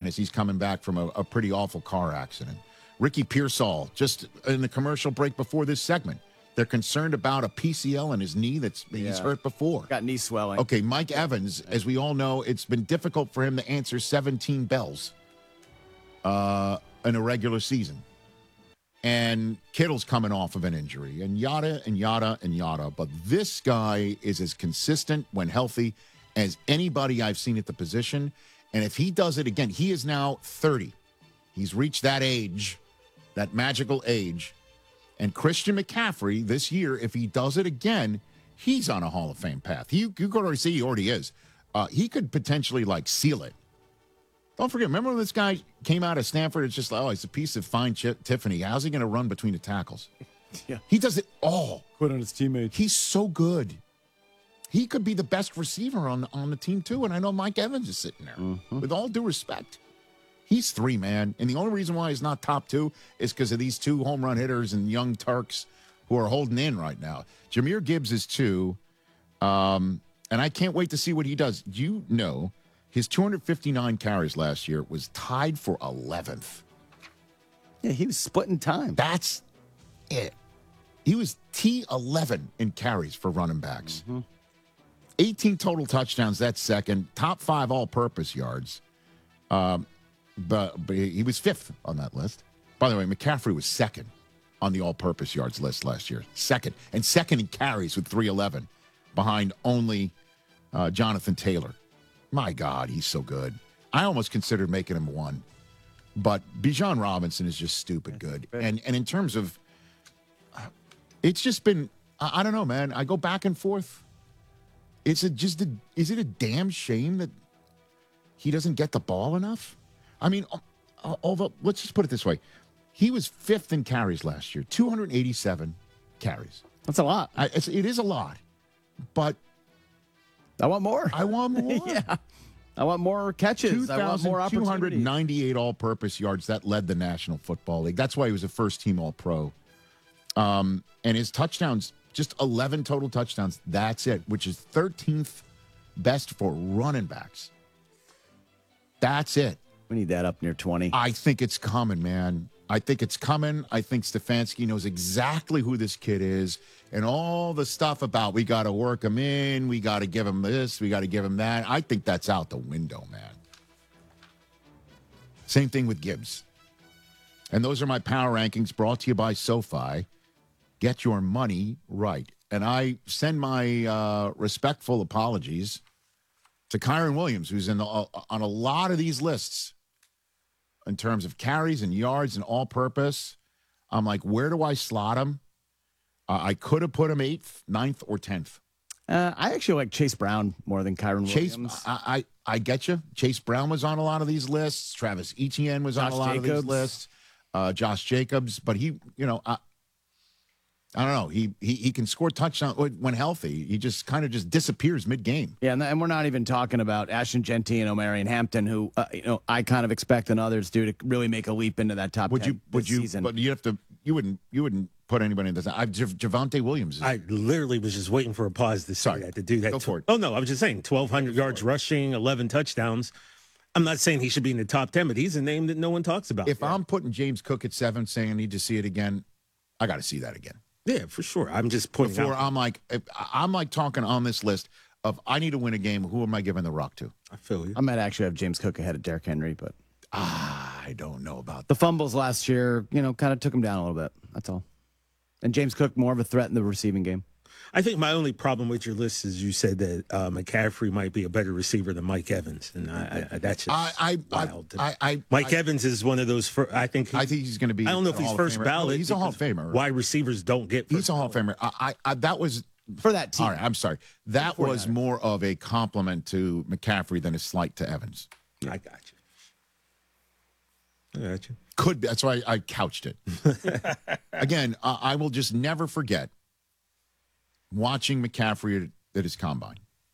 as he's coming back from a pretty awful car accident. Ricky Pearsall, just in the commercial break before this segment, they're concerned about a PCL in his knee he's hurt before. Got knee swelling. Okay, Mike Evans, as we all know, it's been difficult for him to answer 17 bells in a regular season. And Kittle's coming off of an injury, and yada, and yada, and yada. But this guy is as consistent when healthy as anybody I've seen at the position. And if he does it again, he is now 30. He's reached that age, that magical age. And Christian McCaffrey this year, if he does it again, he's on a Hall of Fame path. You could already see he already is. He could potentially, seal it. Don't forget, remember when this guy came out of Stanford? It's just, he's a piece of fine Tiffany. How's he going to run between the tackles? Yeah. He does it all. Quit on his teammates. He's so good. He could be the best receiver on the team, too. And I know Mike Evans is sitting there. Mm-hmm. With all due respect. He's 3, man. And the only reason why he's not top 2 is because of these 2 home run hitters and young Turks who are holding in right now. Jahmyr Gibbs is 2. And I can't wait to see what he does. You know, his 259 carries last year was tied for 11th. Yeah, he was splitting time. That's it. He was T11 in carries for running backs. Mm-hmm. 18 total touchdowns, that's second. Top 5 all-purpose yards. But he was 5th on that list. By the way, McCaffrey was 2nd on the all-purpose yards list last year. 2nd. And 2nd in carries with 311 behind only Jonathan Taylor. My God, he's so good. I almost considered making him 1. But Bijan Robinson is just stupid good. And in terms of, it's just been, I don't know, man. I go back and forth. Is it a damn shame that he doesn't get the ball enough? I mean, although, let's just put it this way. He was 5th in carries last year, 287 carries. That's a lot. It is a lot, but I want more. I want more. Yeah. I want more catches. I want more opportunities. 298 all-purpose yards. That led the National Football League. That's why he was a first-team All-Pro. And his touchdowns, just 11 total touchdowns. That's it, which is 13th best for running backs. That's it. We need that up near 20. I think it's coming, man. I think it's coming. I think Stefanski knows exactly who this kid is. And all the stuff about we got to work him in, we got to give him this, we got to give him that. I think that's out the window, man. Same thing with Gibbs. And those are my power rankings brought to you by SoFi. Get your money right. And I send my respectful apologies to Kyron Williams, who's on a lot of these lists in terms of carries and yards and all-purpose. I'm like, where do I slot him? I could have put him 8th, 9th, or 10th. I actually like Chase Brown more than Kyron Williams. I get you. Chase Brown was on a lot of these lists. Travis Etienne was on a lot of these lists. Josh Jacobs. But he, I don't know. He can score touchdowns when healthy. He just kind of just disappears mid-game. Yeah, and we're not even talking about Ashton Genty and Omarion Hampton, who I kind of expect and others do to really make a leap into that top 10 season. But you wouldn't put anybody in this. Javonte Williams. I literally was just waiting for a pause to say that, to do that. Go for it. Oh, no, I was just saying 1,200 yards rushing, 11 touchdowns. I'm not saying he should be in the top 10, but he's a name that no one talks about. If I'm putting James Cook at 7, saying I need to see it again, I got to see that again. Yeah, for sure. I'm just pointing out. I'm like talking on this list of I need to win a game. Who am I giving the rock to? I feel you. I might actually have James Cook ahead of Derrick Henry, but I don't know about the fumbles last year. Kind of took him down a little bit. That's all. And James Cook more of a threat in the receiving game. I think my only problem with your list is you said that McCaffrey might be a better receiver than Mike Evans, and that's just wild. Mike Evans is one of those. I think he's going to be. I don't know if he's first ballot. He's a Hall of Famer. Why receivers don't get? He's a Hall of Famer. That was for that team. All right, I'm sorry. That was more of a compliment to McCaffrey than a slight to Evans. I got you. Could be. That's why I couched it. Again, I will just never forget watching McCaffrey at his combine.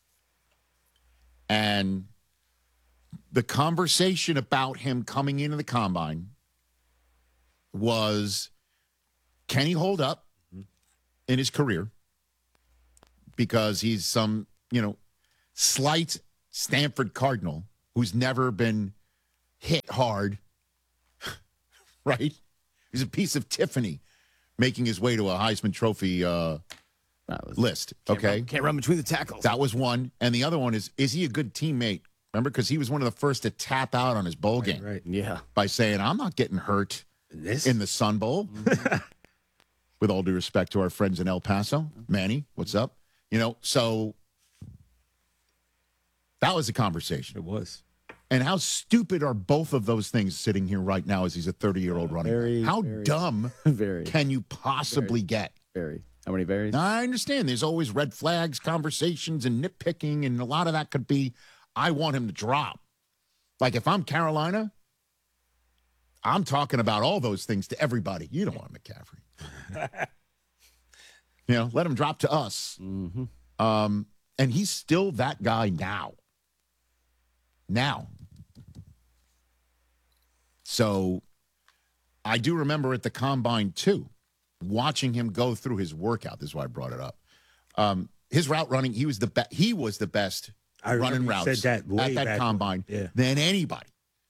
And the conversation about him coming into the combine was, can he hold up in his career? Because he's some, slight Stanford Cardinal who's never been hit hard, right? He's a piece of Tiffany making his way to a Heisman Trophy list, okay? Can't run between the tackles. That was one. And the other one is he a good teammate? Remember, because he was one of the first to tap out on his bowl game. Right. Yeah. By saying, I'm not getting hurt in the Sun Bowl. Mm-hmm. With all due respect to our friends in El Paso. Manny, what's up? So that was a conversation. It was. And how stupid are both of those things sitting here right now as he's a 30-year-old running back? How dumb can you possibly get? Very. How many varies? I understand. There's always red flags, conversations, and nitpicking, and a lot of that could be, I want him to drop. Like if I'm Carolina, I'm talking about all those things to everybody. You don't want McCaffrey. Let him drop to us. Mm-hmm. And he's still that guy now. So I do remember at the Combine, too, watching him go through his workout. This is why I brought it up. His route running, he was the best running routes at that Combine than anybody.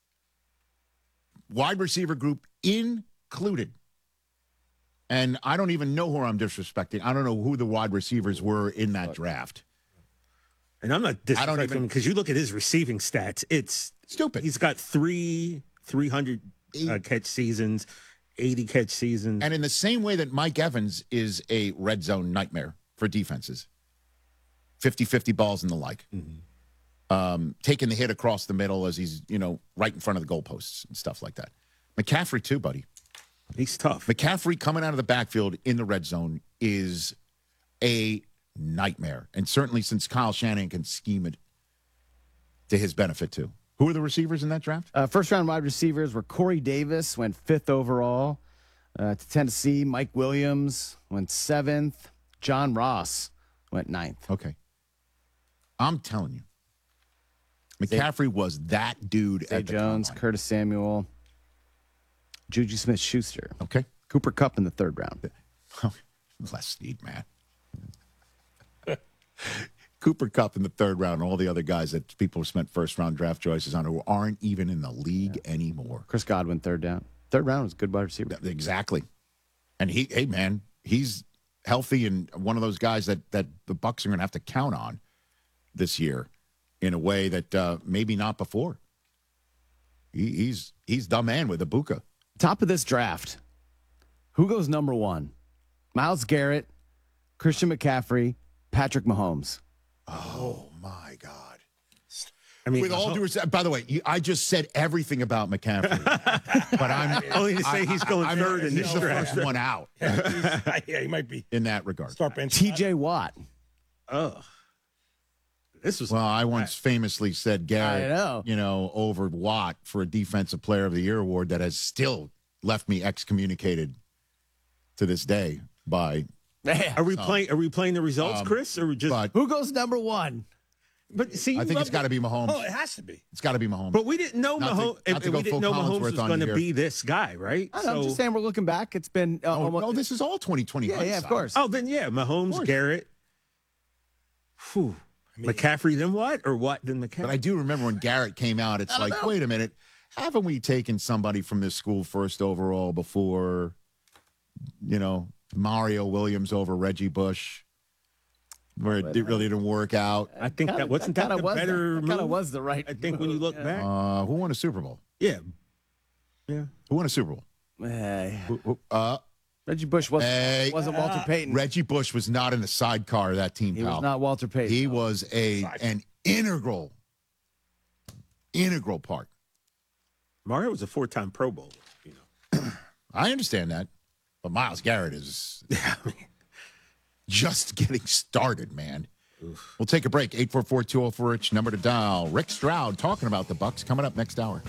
Wide receiver group included. And I don't even know who I'm disrespecting. I don't know who the wide receivers were in that draft. And I'm not disrespecting him because you look at his receiving stats, it's stupid. He's got 300 catch seasons, 80 catch seasons. And in the same way that Mike Evans is a red zone nightmare for defenses, 50-50 balls and the like, taking the hit across the middle as he's, right in front of the goalposts and stuff like that. McCaffrey too, buddy. He's tough. McCaffrey coming out of the backfield in the red zone is a nightmare. And certainly since Kyle Shanahan can scheme it to his benefit too. Who are the receivers in that draft? First-round wide receivers were Corey Davis, went 5th overall to Tennessee. Mike Williams went 7th. John Ross went 9th. Okay. I'm telling you. McCaffrey was that dude Zay at the Jones, Combine. Curtis Samuel, Juju Smith-Schuster. Okay. Cooper Kupp in the 3rd round. Les Snead, man. Cooper Kupp in the 3rd round, and all the other guys that people spent first-round draft choices on who aren't even in the league anymore. Chris Godwin, 3rd down. 3rd round was a good wide receiver. Exactly. And he's healthy and one of those guys that the Bucs are going to have to count on this year in a way that maybe not before. He's the man with Ibuka. Top of this draft, who goes number 1? Myles Garrett, Christian McCaffrey, Patrick Mahomes. Oh, my God. I mean, with all due respect, by the way, I just said everything about McCaffrey, but I'm only to say he's going third in this draft. He's the first one out. Yeah, he might be in that regard. Start bench. TJ Watt. Oh, this was. Well, I once famously said Garrett, over Watt for a Defensive Player of the Year award that has still left me excommunicated to this day by. Are we playing the results, Chris, or just who goes number 1? But see, I think it's got to be Mahomes. Oh, it has to be. It's got to be Mahomes. But we didn't know Mahomes. We didn't know Mahomes was going to be this guy, right? I'm just saying we're looking back. It's been no, this is all 2020. Yeah, of course. Oh, then Mahomes, Garrett. Whew. McCaffrey, then what? Or what, then McCaffrey? But I do remember when Garrett came out, it's like, wait a minute. Haven't we taken somebody from this school first overall before, Mario Williams over Reggie Bush, where it really didn't work out? I think that wasn't that the better move? That kind of was the right I think when you look back. Who won a Super Bowl? Yeah. Who won a Super Bowl? Reggie Bush wasn't Walter Payton. Reggie Bush was not in the sidecar of that team, He was not Walter Payton. He was an integral part. Mario was a 4-time Pro Bowl. I understand that, but Myles Garrett is just getting started, man. Oof. We'll take a break. 844-204-RICH, number to dial. Rick Stroud talking about the Bucs coming up next hour.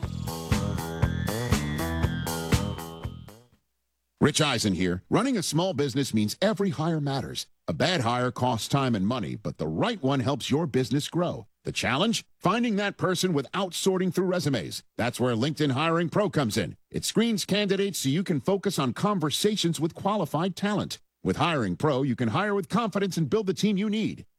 Rich Eisen here. Running a small business means every hire matters. A bad hire costs time and money, but the right one helps your business grow. The challenge? Finding that person without sorting through resumes. That's where LinkedIn Hiring Pro comes in. It screens candidates so you can focus on conversations with qualified talent. With Hiring Pro, you can hire with confidence and build the team you need.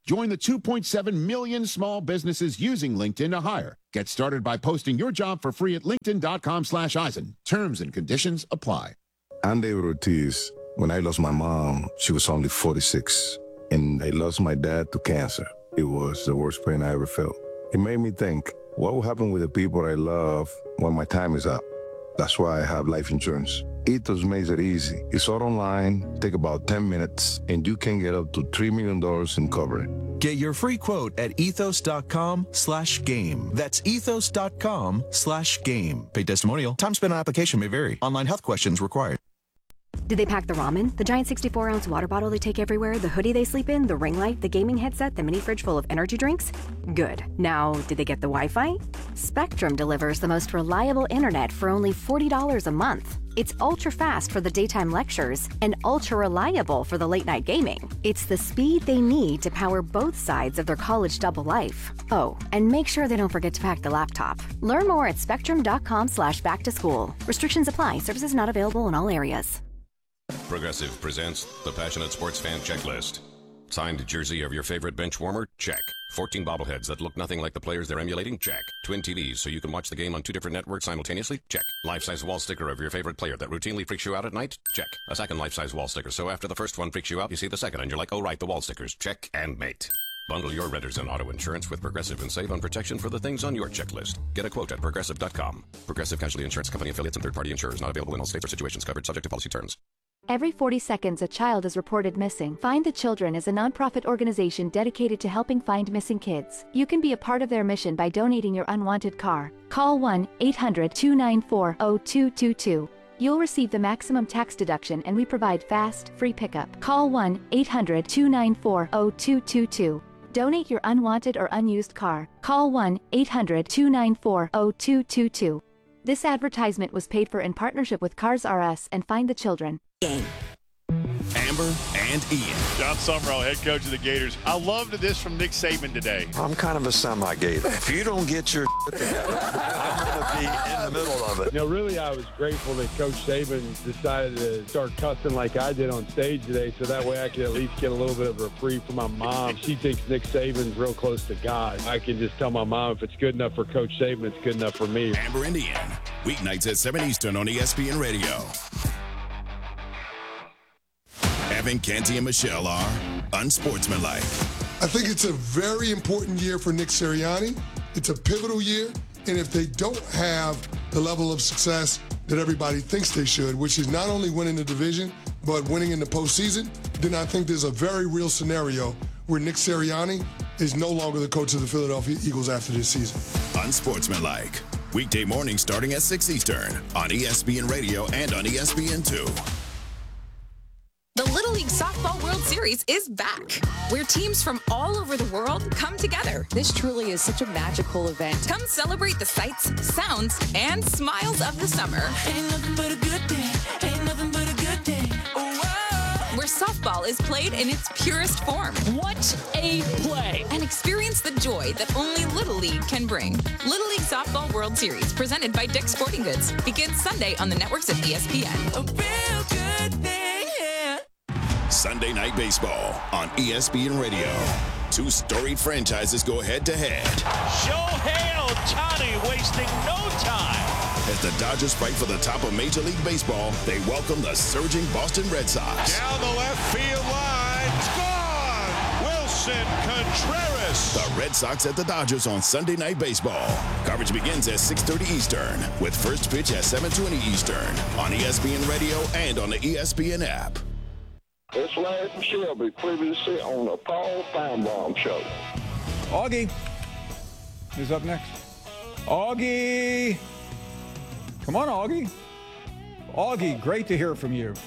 Join the 2.7 million small businesses using LinkedIn to hire. Get started by posting your job for free at linkedin.com/Eisen. Terms and conditions apply. I'm David Ortiz. When I lost my mom, she was only 46. And I lost my dad to cancer. It was the worst pain I ever felt. It made me think, what will happen with the people I love when my time is up? That's why I have life insurance. Ethos makes it easy. It's all online, take about 10 minutes, and you can get up to $3 million in coverage. Get your free quote at ethos.com/game. That's ethos.com/game. Paid testimonial. Time spent on application may vary. Online health questions required. Did they pack the ramen, the giant 64-ounce water bottle they take everywhere, the hoodie they sleep in, the ring light, the gaming headset, the mini fridge full of energy drinks? Good. Now, did they get the Wi-Fi? Spectrum delivers the most reliable internet for only $40 a month. It's ultra-fast for the daytime lectures and ultra-reliable for the late-night gaming. It's the speed they need to power both sides of their college double life. Oh, and make sure they don't forget to pack the laptop. Learn more at spectrum.com/back-to-school. Restrictions apply. Services not available in all areas. Progressive presents the Passionate Sports Fan Checklist. Signed jersey of your favorite bench warmer? Check. 14 bobbleheads that look nothing like the players they're emulating? Check. Twin TVs so you can watch the game on 2 different networks simultaneously? Check. Life-size wall sticker of your favorite player that routinely freaks you out at night? Check. A second life-size wall sticker so after the first one freaks you out, you see the second and you're like, oh right, the wall stickers. Check and mate. Bundle your renters and auto insurance with Progressive and save on protection for the things on your checklist. Get a quote at Progressive.com. Progressive Casualty Insurance Company affiliates and third-party insurers not available in all states or situations covered subject to policy terms. Every 40 seconds, a child is reported missing. Find the Children is a nonprofit organization dedicated to helping find missing kids. You can be a part of their mission by donating your unwanted car. Call 1-800-294-0222. You'll receive the maximum tax deduction and we provide fast, free pickup. Call 1-800-294-0222. Donate your unwanted or unused car. Call 1-800-294-0222. This advertisement was paid for in partnership with Cars R Us and Find the Children. Game. Amber and Ian. John Summerall, head coach of the Gators. I loved this from Nick Saban today. I'm kind of a semi-Gator. If you don't get your I'm going to be in the middle of it. You know, really, I was grateful that Coach Saban decided to start cussing like I did on stage today, so that way I could at least get a little bit of a reprieve from my mom. She thinks Nick Saban's real close to God. I can just tell my mom if it's good enough for Coach Saban, it's good enough for me. Amber and Ian, weeknights at 7 Eastern on ESPN Radio. Evan, Canty, and Michelle are unsportsmanlike. I think it's a very important year for Nick Sirianni. It's a pivotal year, and if they don't have the level of success that everybody thinks they should, which is not only winning the division, but winning in the postseason, then I think there's a very real scenario where Nick Sirianni is no longer the coach of the Philadelphia Eagles after this season. Unsportsmanlike. Weekday morning starting at 6 Eastern on ESPN Radio and on ESPN2. The Little League Softball World Series is back, where teams from all over the world come together. This truly is such a magical event. Come celebrate the sights, sounds, and smiles of the summer. Ain't nothing but a good day. Ain't nothing but a good day. Where softball is played in its purest form. What a play! And experience the joy that only Little League can bring. Little League Softball World Series, presented by Dick's Sporting Goods, begins Sunday on the networks of ESPN. A real good thing. Sunday Night Baseball on ESPN Radio. Two storied franchises go head-to-head. Shohei Ohtani wasting no time. As the Dodgers fight for the top of Major League Baseball, they welcome the surging Boston Red Sox. Down the left field line. It's gone. Wilson Contreras. The Red Sox at the Dodgers on Sunday Night Baseball. Coverage begins at 6:30 Eastern, with first pitch at 7:20 Eastern on ESPN Radio and on the ESPN app. It's Larry from Shelby, previously on the Paul Feinbaum Show. Augie is up next. Augie! Come on, Augie. Augie, great to hear from you.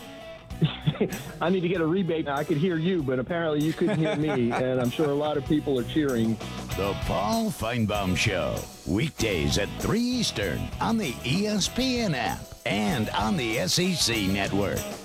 I need to get a rebate. I could hear you, but apparently you couldn't hear me, and I'm sure a lot of people are cheering. The Paul Feinbaum Show, weekdays at 3 Eastern on the ESPN app and on the SEC Network.